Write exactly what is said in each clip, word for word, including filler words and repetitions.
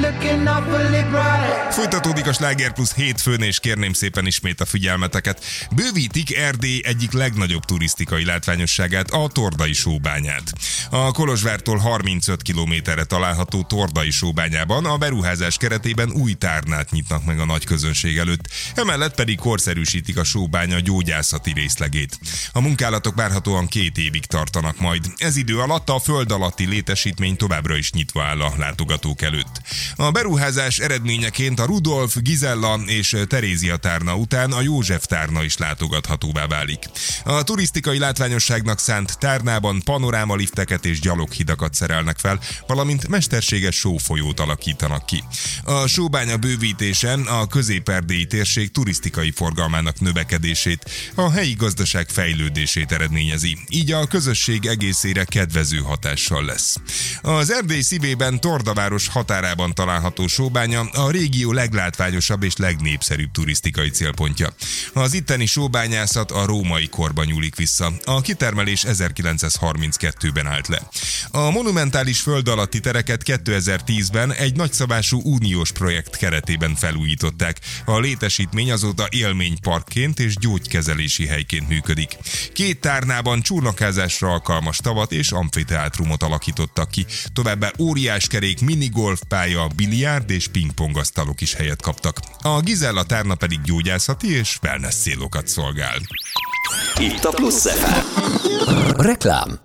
Folytatódik a Sláger Plus hétfőn, és kérném szépen ismét a figyelmeteket. Bővítik Erdély egyik legnagyobb turisztikai látványosságát, a Tordai sóbányát. A Kolozsvártól harmincöt kilométerre található Tordai sóbányában a beruházás keretében új tárnát nyitnak meg a nagy közönség előtt, emellett pedig korszerűsítik a sóbánya gyógyászati részlegét. A munkálatok várhatóan két évig tartanak majd. Ez idő alatt a föld alatti létesítmény továbbra is nyitva áll a látogatók előtt. A beruházás eredményeként a Rudolf, Gizella és Terézia tárna után a József tárna is látogathatóvá válik. A turisztikai látványosságnak szánt tárnában panorámalifteket és gyaloghidakat szerelnek fel, valamint mesterséges sófolyót alakítanak ki. A sóbánya bővítésen a közép-erdélyi térség turisztikai forgalmának növekedését, a helyi gazdaság fejlődését eredményezi, így a közösség egészére kedvező hatással lesz. Az Erdély szívében, Tordaváros határában található sóbánya a régió leglátványosabb és legnépszerűbb turisztikai célpontja. Az itteni sóbányászat a római korba nyúlik vissza. A kitermelés ezerkilencszázharminckettőben állt le. A monumentális föld alatti tereket kétezer-tízben egy nagyszabású uniós projekt keretében felújították. A létesítmény azóta élményparkként és gyógykezelési helyként működik. Két tárnában csónakázásra alkalmas tavat és amfiteátrumot alakítottak ki. Továbbá óriáskerék, minigolfpálya, biliárd és pingpongasztalok is helyet kaptak. A Gizella tárna pedig gyógyászati és wellness célokat szolgál. Itt a Plusz ef em. Reklám.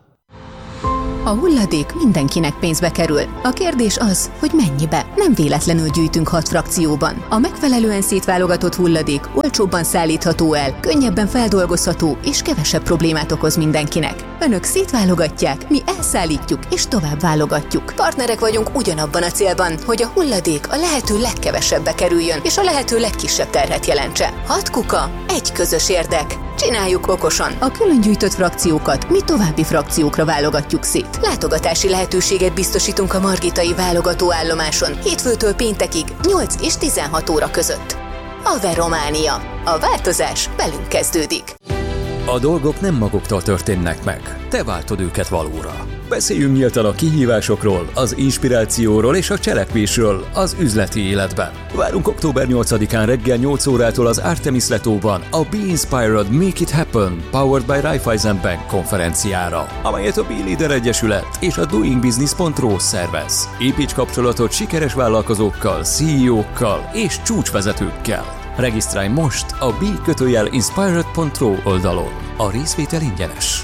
A hulladék mindenkinek pénzbe kerül. A kérdés az, hogy mennyibe. Nem véletlenül gyűjtünk hat frakcióban. A megfelelően szétválogatott hulladék olcsóbban szállítható el, könnyebben feldolgozható és kevesebb problémát okoz mindenkinek. Önök szétválogatják, mi elszállítjuk és tovább válogatjuk. Partnerek vagyunk ugyanabban a célban, hogy a hulladék a lehető legkevesebbe kerüljön és a lehető legkisebb terhet jelentse. Hat kuka, egy közös érdek. Csináljuk okosan. A külön gyűjtött frakciókat mi további frakciókra válogatjuk szét. Látogatási lehetőséget biztosítunk a margitai válogatóállomáson hétfőtől péntekig nyolc és tizenhat óra között. Ave Románia. A változás velünk kezdődik. A dolgok nem maguktól történnek meg. Te váltod őket valóra. Beszéljünk nyíltan a kihívásokról, az inspirációról és a cselekvésről az üzleti életben. Várunk október nyolcadikán reggel nyolc órától az Artemis Letóban a Be Inspired, Make It Happen, Powered by Raiffeisen Bank konferenciára, amelyet a B-Leader Egyesület és a Doing Business pont ro szervez. Építs kapcsolatot sikeres vállalkozókkal, cé e ó-kkal és csúcsvezetőkkel. Regisztrálj most a b kötőjel inspired pont ro oldalon. A részvétel ingyenes.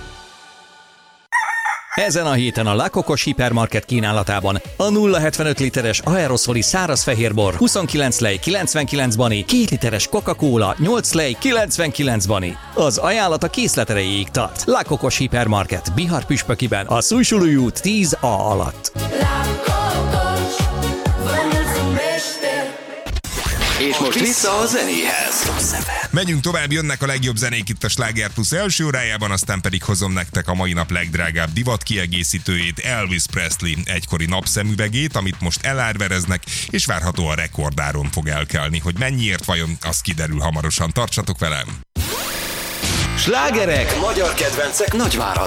Ezen a héten a La Cocos Hipermarket kínálatában a nulla hetvenöt literes aeroszoli száraz fehérbor huszonkilenc lej kilencvenkilenc bani, két literes Coca-Cola nyolc lej kilencvenkilenc bani. Az ajánlat a készlet erejéig tart. La Cocos Hipermarket Bihar püspökiben a Szújsulúj út tíz á alatt. És most vissza a zenéhez. Megyünk tovább, jönnek a legjobb zenék itt a Sláger Plus első órájában, aztán pedig hozom nektek a mai nap legdrágább divat kiegészítőjét, Elvis Presley egykori napszemüvegét, amit most elárvereznek, és várhatóan rekordáron fog elkelni. Hogy mennyiért vajon, az kiderül hamarosan. Tartsatok velem! Slágerek, magyar kedvencek Nagyváradon.